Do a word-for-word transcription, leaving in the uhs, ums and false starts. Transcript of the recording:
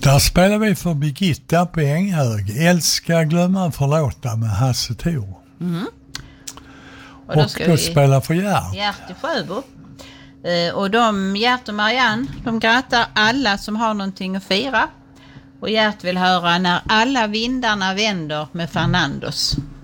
Där spelar vi för Birgitta på Änghög. Älska, glömma, förlåta med Hasse Thor. Mm. Och då, och då vi... spelar för Gert. Gert i Sjöbo. Eh, och de, Gert och Marianne, de grattar alla som har någonting att fira. Och Gert vill höra När alla vindarna vänder med Fernandos.